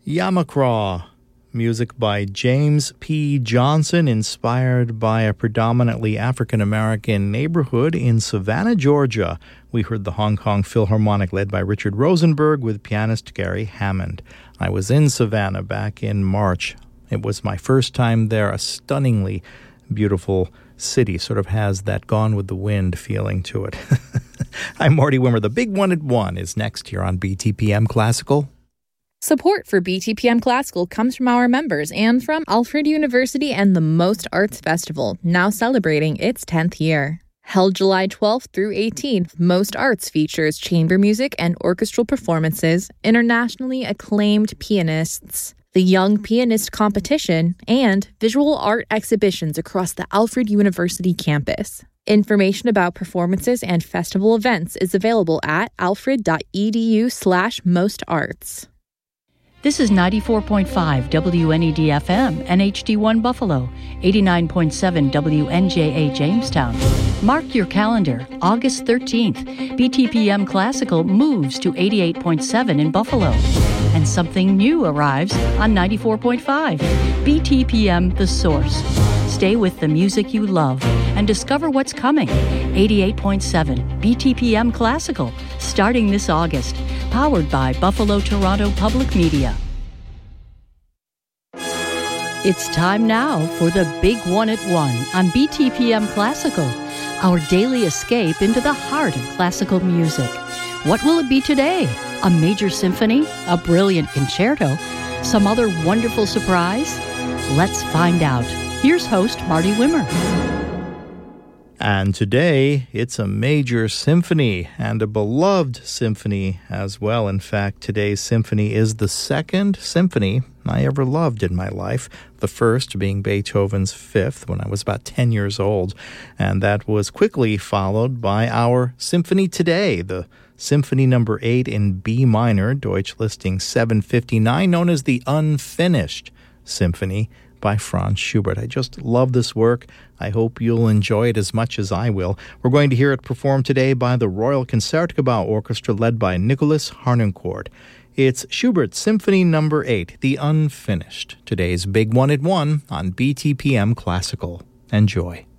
Yamacraw, music by James P. Johnson, inspired by a predominantly African-American neighborhood in Savannah, Georgia. We heard the Hong Kong Philharmonic led by Richard Rosenberg with pianist Gary Hammond. I was in Savannah back in March. It was my first time there, a stunningly beautiful city, sort of has that Gone with the Wind feeling to it. I'm Marty Wimmer. The Big One at 1 is next here on BTPM Classical. Support for BTPM Classical comes from our members and from Alfred University and the Most Arts Festival, now celebrating its 10th year. Held July 12th through 18th, Most Arts features chamber music and orchestral performances, internationally acclaimed pianists, the Young Pianist Competition, and visual art exhibitions across the Alfred University campus. Information about performances and festival events is available at alfred.edu/mostarts. This is 94.5 WNED-FM and HD1 Buffalo, 89.7 WNJA Jamestown. Mark your calendar, August 13th, BTPM Classical moves to 88.7 in Buffalo. And something new arrives on 94.5, BTPM The Source. Stay with the music you love and discover what's coming. 88.7 BTPM Classical, starting this August. Powered by Buffalo Toronto Public Media. It's time now for the Big One at 1 on BTPM Classical, our daily escape into the heart of classical music. What will it be today? A major symphony? A brilliant concerto? Some other wonderful surprise? Let's find out. Here's host Marty Wimmer. And today, it's a major symphony and a beloved symphony as well. In fact, today's symphony is the second symphony I ever loved in my life, the first being Beethoven's Fifth when I was about 10 years old. And that was quickly followed by our symphony today, the Symphony Number 8 in B minor, Deutsch listing 759, known as the Unfinished Symphony by Franz Schubert. I just love this work. I hope you'll enjoy it as much as I will. We're going to hear it performed today by the Royal Concertgebouw Orchestra led by Nicholas Harnoncourt. It's Schubert's Symphony Number 8, the Unfinished. Today's Big One at 1 on BTPM Classical. Enjoy.